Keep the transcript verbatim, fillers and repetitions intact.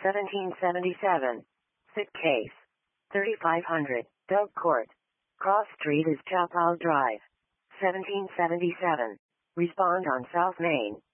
seventeen seventy-seven. Sick case. thirty-five hundred, Doug Court. Cross Street is Chapel Drive. seventeen seventy-seven. Respond on South Main.